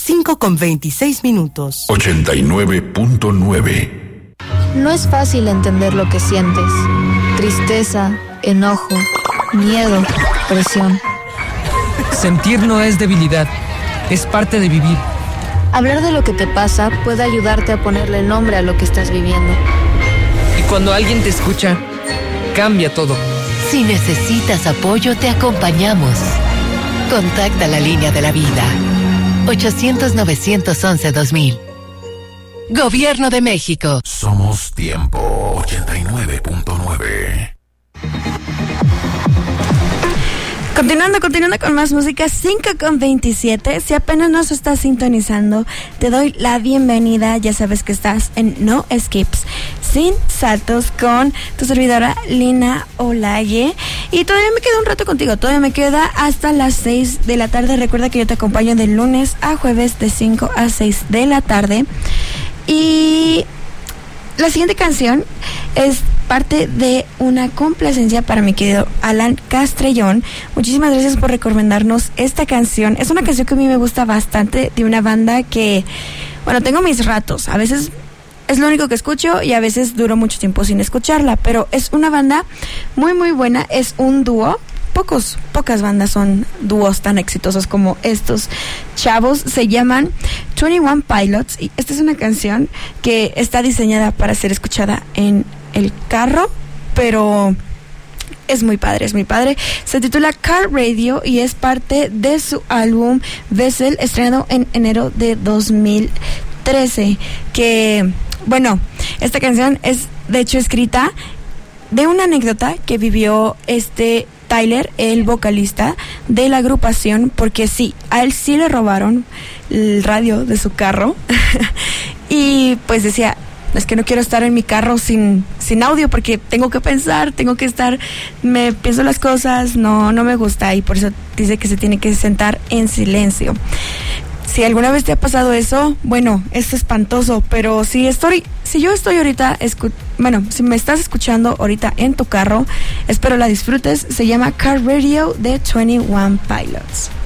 5:26. 89.9. No es fácil entender lo que sientes. Tristeza, enojo, miedo, presión. Sentir no es debilidad, es parte de vivir. Hablar de lo que te pasa puede ayudarte a ponerle nombre a lo que estás viviendo. Y cuando alguien te escucha, cambia todo. Si necesitas apoyo, te acompañamos. Contacta la línea de la vida. 800-911-2000. Gobierno de México. Somos Tiempo 89.9. Continuando con más música, 5:27. Si apenas nos estás sintonizando, te doy la bienvenida. Ya sabes que estás en No Skips, sin saltos, con tu servidora Lina Olaye. Y todavía me queda un rato contigo, todavía me queda hasta las 6 de la tarde. Recuerda que yo te acompaño de lunes a jueves de 5 a 6 de la tarde. Y la siguiente canción es parte de una complacencia para mi querido Alan Castrellón. Muchísimas gracias por recomendarnos esta canción. Es una canción que a mí me gusta bastante, de una banda que, bueno, tengo mis ratos. A veces es lo único que escucho y a veces duro mucho tiempo sin escucharla, pero es una banda muy muy buena. Es un dúo. Pocas bandas son dúos tan exitosos como estos chavos. Se llaman 21 Pilots y esta es una canción que está diseñada para ser escuchada en el carro, pero es muy padre. Se titula Car Radio y es parte de su álbum Vessel, estrenado en enero de 2013. Que, bueno, esta canción es de hecho escrita de una anécdota que vivió Tyler, el vocalista de la agrupación, porque sí, a él sí le robaron el radio de su carro y pues decía, es que no quiero estar en mi carro sin audio porque tengo que pensar, me pienso las cosas, no me gusta, y por eso dice que se tiene que sentar en silencio. Si alguna vez te ha pasado eso, bueno, es espantoso, pero si yo estoy ahorita, si me estás escuchando ahorita en tu carro, espero la disfrutes. Se llama Car Radio de 21 Pilots.